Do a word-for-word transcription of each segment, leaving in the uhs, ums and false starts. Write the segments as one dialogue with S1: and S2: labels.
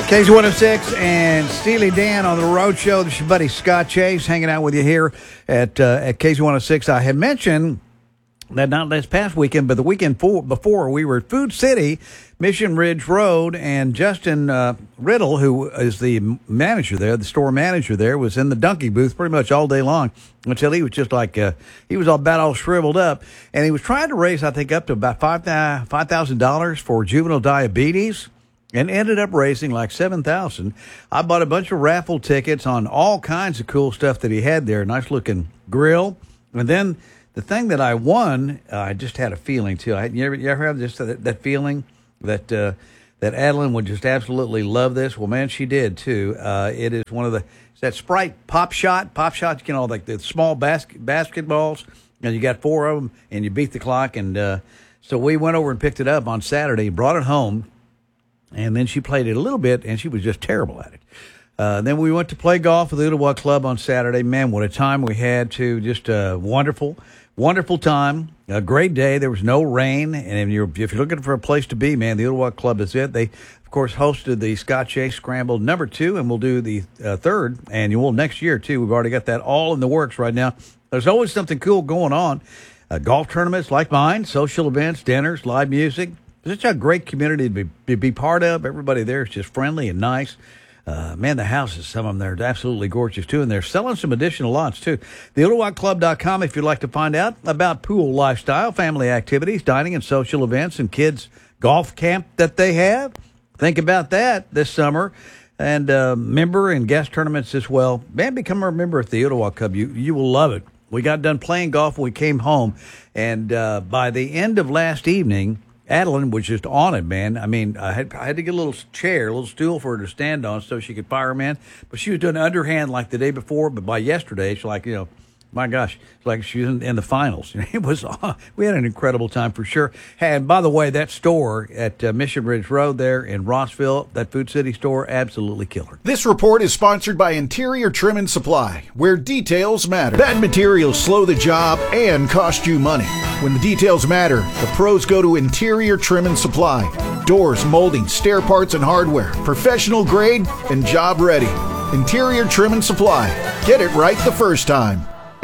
S1: K Z one oh six and Steely Dan on the Road Show. This is your buddy Scott Chase hanging out with you here at uh, at K Z one oh six. I had mentioned that not this past weekend, but the weekend for, before, we were at Food City, Mission Ridge Road, and Justin uh, Riddle, who is the manager there, the store manager there, was in the donkey booth pretty much all day long until he was just like, uh, he was all about all shriveled up, and he was trying to raise, I think, up to about five thousand dollars for juvenile diabetes. And ended up raising like seven thousand dollars. I bought a bunch of raffle tickets on all kinds of cool stuff that he had there. Nice looking grill. And then the thing that I won, uh, I just had a feeling too. I, you, ever, you ever have just that, that feeling that uh, that Adeline would just absolutely love this? Well, man, she did too. Uh, it is one of the, it's that Sprite Pop Shot. Pop Shot, you know, like the small basket, basketballs. And you got four of them and you beat the clock. And uh, so we went over and picked it up on Saturday, brought it home. And then she played it a little bit, and she was just terrible at it. Uh, then we went to play golf with the Ooltewah Club on Saturday. Man, what a time we had, too. Just a wonderful, wonderful time. A great day. There was no rain. And if you're, if you're looking for a place to be, man, the Ooltewah Club is it. They, of course, hosted the Scott Chase Scramble number two, and we'll do the uh, third annual next year, too. We've already got that all in the works right now. There's always something cool going on. Uh, golf tournaments like mine, social events, dinners, live music. It's such a great community to be, to be part of. Everybody there is just friendly and nice. Uh, man, the houses, some of them, they're absolutely gorgeous, too. And they're selling some additional lots, too. the ooltewah club dot com if you'd like to find out about pool lifestyle, family activities, dining and social events, and kids' golf camp that they have. Think about that this summer. And uh, member and guest tournaments as well. Man, become a member at the Ooltewah Club. You, you will love it. We got done playing golf when we came home. And uh, by the end of last evening, Adeline was just on it, man. I mean, I had, I had to get a little chair, a little stool for her to stand on so she could fire him in. But she was doing underhand like the day before. But by yesterday, she's like, you know, my gosh, it's like she was in, in the finals. It was, we had an incredible time for sure. And by the way, that store at uh, Mission Ridge Road there in Rossville, that Food City store, absolutely killer.
S2: This report is sponsored by Interior Trim and Supply, where details matter. Bad materials slow the job and cost you money. When the details matter, the pros go to Interior Trim and Supply. Doors, molding, stair parts, and hardware. Professional grade and job ready. Interior Trim and Supply. Get it right the first time.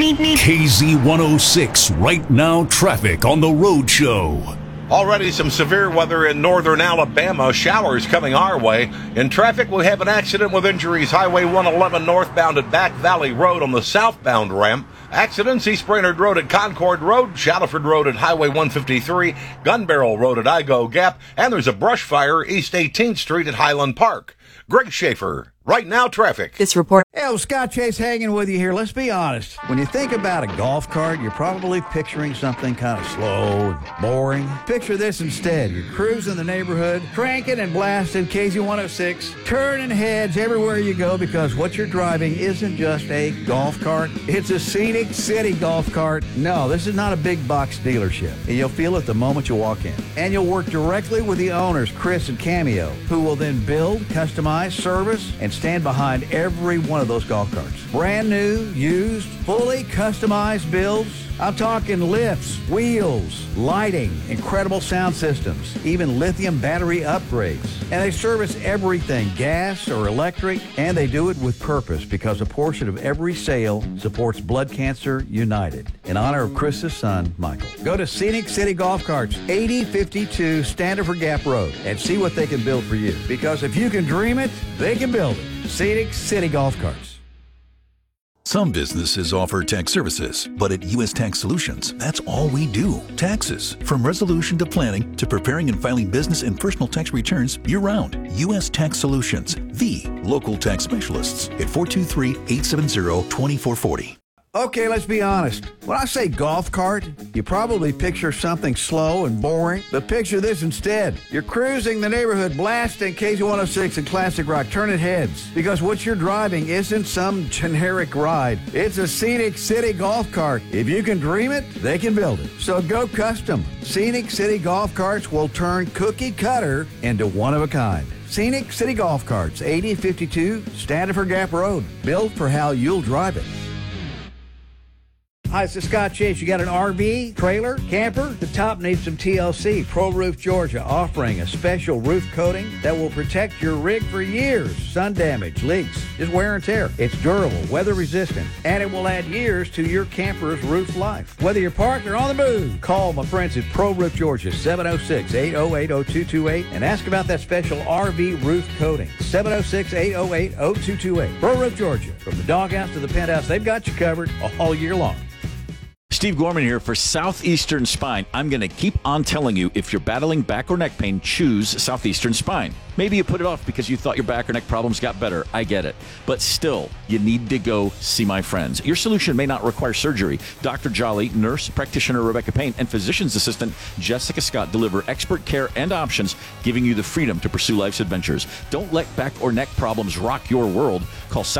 S3: K Z one oh six, right now traffic on the Road Show.
S4: Already some severe weather in northern Alabama. Showers coming our way. In traffic, we have an accident with injuries. Highway one eleven northbound at Back Valley Road on the southbound ramp. Accidents, East Brainerd Road at Concord Road, Shallowford Road at Highway one fifty-three, Gun Barrel Road at Igo Gap, and there's a brush fire East eighteenth Street at Highland Park. Greg Schaefer, right now traffic.
S5: This report.
S1: Hey, well, Scott Chase hanging with you here. Let's be honest. When you think about a golf cart, you're probably picturing something kind of slow and boring. Picture this instead. You're cruising the neighborhood, cranking and blasting K Z one oh six, turning heads everywhere you go because what you're driving isn't just a golf cart. It's a Scenic City golf cart. No, this is not a big box dealership. And you'll feel it the moment you walk in. And you'll work directly with the owners, Chris and Cameo, who will then build, customize, service, and stand behind every one of those golf carts. Brand new, used, fully customized builds. I'm talking lifts, wheels, lighting, incredible sound systems, even lithium battery upgrades. And they service everything, gas or electric, and they do it with purpose because a portion of every sale supports Blood Cancer United in honor of Chris's son, Michael. Go to Scenic City Golf Carts, eighty fifty-two Standifer Gap Road, and see what they can build for you. Because if you can dream it, they can build it. Scenic City Golf Carts.
S3: Some businesses offer tax services, but at U S Tax Solutions, that's all we do. Taxes. From resolution to planning to preparing and filing business and personal tax returns year-round. U S Tax Solutions, the local tax specialists at four two three, eight seven zero, two four four zero.
S1: Okay, let's be honest. When I say golf cart, you probably picture something slow and boring, but picture this instead. You're cruising the neighborhood, blasting K Z one oh six and classic rock, turning heads, because what you're driving isn't some generic ride. It's a Scenic City golf cart. If you can dream it, they can build it. So go custom. Scenic City golf carts will turn cookie cutter into one of a kind. Scenic City golf carts, eighty fifty-two Standifer Gap Road, built for how you'll drive it. Hi, this is Scott Chase. You got an R V, trailer, camper? The top needs some T L C. Pro Roof Georgia offering a special roof coating that will protect your rig for years. Sun damage, leaks, just wear and tear. It's durable, weather resistant, and it will add years to your camper's roof life. Whether you're parked or on the move, call my friends at Pro Roof Georgia, seven oh six, eight oh eight, oh two two eight, and ask about that special R V roof coating. seven oh six, eight oh eight, oh two two eight. Pro Roof Georgia. From the doghouse to the penthouse, they've got you covered all year long.
S5: Steve Gorman here for Southeastern Spine. I'm going to keep on telling you, if you're battling back or neck pain, choose Southeastern Spine. Maybe you put it off because you thought your back or neck problems got better. I get it. But still, you need to go see my friends. Your solution may not require surgery. Doctor Jolly, nurse practitioner Rebecca Payne, and physician's assistant Jessica Scott deliver expert care and options, giving you the freedom to pursue life's adventures. Don't let back or neck problems rock your world. Call